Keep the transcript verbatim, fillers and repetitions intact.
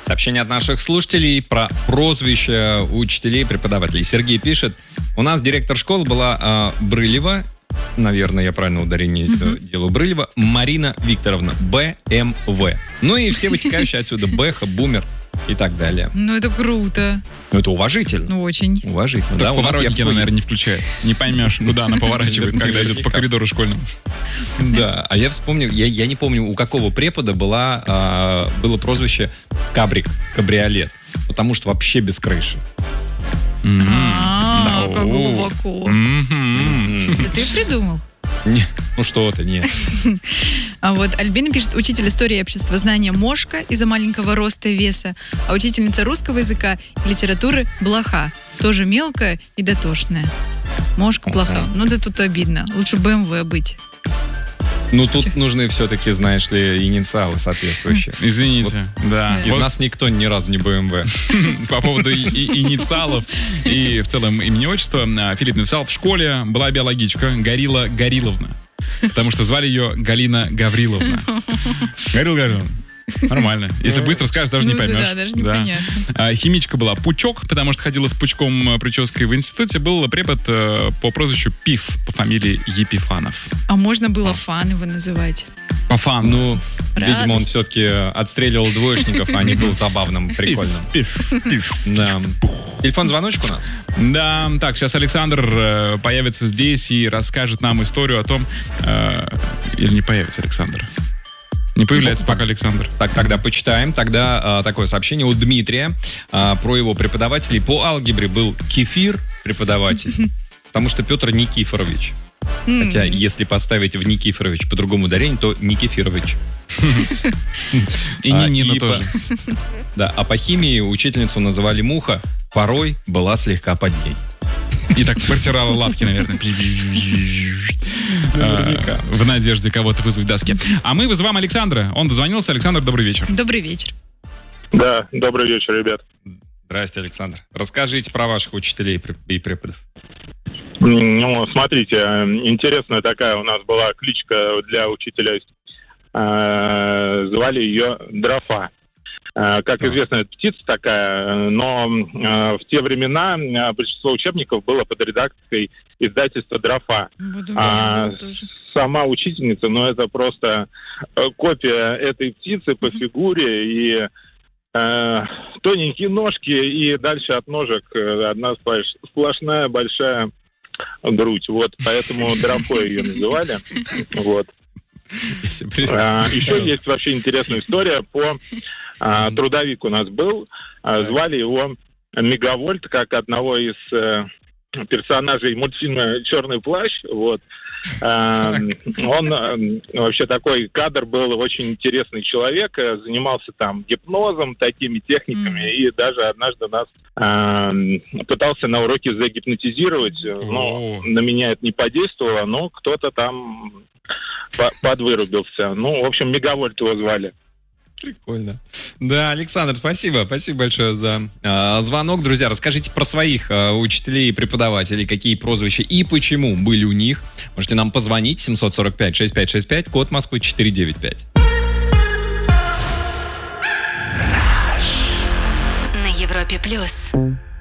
Сообщение от наших слушателей про прозвища учителей и преподавателей. Сергей пишет: у нас директор школы была э, Брылева, наверное, я правильно ударение mm-hmm. делаю, Брылева Марина Викторовна, Бэ Эм Вэ. Ну и все вытекающие отсюда: Бэха, Бумер и так далее. Ну это круто. Ну это уважительно. Ну очень. Уважительно, да? Поворотники она, наверное, не включает. Не поймешь, куда она поворачивает, когда идет по коридору школьному. Да, а я вспомнил, я, я не помню, у какого препода была, а, было прозвище Кабрик, кабриолет, потому что вообще без крыши. А, как глубоко. Это ты придумал? Не, ну что ты, нет. А вот Альбина пишет: учитель истории и обществознания Мошка из-за маленького роста и веса, а учительница русского языка и литературы Блоха, тоже мелкая и дотошная. Мошка, Блоха. Ну да тут обидно. Лучше Бэ Эм Вэ быть. Ну, тут Че? нужны все-таки, знаешь ли, инициалы соответствующие. Извините, вот, да. Из вот. нас никто ни разу не Бэ Эм Вэ. По поводу инициалов и в целом имени отчества. Филипп написал: в школе была биологичка Горилла Гориловна, потому что звали ее Галина Гавриловна. Горилла Гавриловна. Нормально. Если быстро скажешь, даже ну, не поймешь. Да, даже непонятно. Да. А, химичка была Пучок, потому что ходила с пучком прической в институте. Был препод э, по прозвищу Пиф, по фамилии Епифанов. А можно было Фан его называть? По фану. Ну, радость. Видимо, он все-таки отстреливал двоечников, а не был забавным, прикольным. Пиф, пиф. Да. Телефон звоночек у нас? Да, так, сейчас Александр э, появится здесь и расскажет нам историю о том... Э, или не появится Александр? Не появляется пока Александр. Так, тогда почитаем. Тогда а, такое сообщение у Дмитрия а, про его преподавателей. По алгебре был Кефир преподаватель, потому что Петр Никифорович. Хотя, если поставить в Никифорович по другому ударению, то Никифорович. И не Нина тоже. Да, а по химии учительницу называли Муха, порой была слегка под ней. И так протирала лапки, наверное. В надежде кого-то вызвать доски. А мы вызываем Александра. Он дозвонился. Александр, добрый вечер. Добрый вечер. Да, добрый вечер, ребят. Здрасте, Александр. Расскажите про ваших учителей и преподов. Ну, смотрите, интересная такая у нас была кличка для учителя. Звали ее Дрофа. Как да. известно, это птица такая, но в те времена большинство учебников было под редакцией издательства «Дрофа». А сама учительница, ну, это просто копия этой птицы по фигуре, и э, тоненькие ножки, и дальше от ножек одна сплошная большая грудь. Вот, поэтому Дрофой ее называли. Вот. А, еще есть вообще интересная история по... А, трудовик у нас был, а, звали его Мегавольт, как одного из э, персонажей мультфильма «Черный плащ». Вот. А, он э, вообще такой кадр был, очень интересный человек, занимался там гипнозом, такими техниками, mm. и даже однажды нас э, пытался на уроке загипнотизировать, но на меня это не подействовало, но кто-то там по- подвырубился. Ну, в общем, Мегавольт его звали. Прикольно. Да, Александр, спасибо. Спасибо большое за э, звонок. Друзья, расскажите про своих э, учителей и преподавателей, какие прозвища и почему были у них. Можете нам позвонить. семь сорок пять шестьдесят пять шестьдесят пять, код Москвы четыре девять пять. На Европе плюс.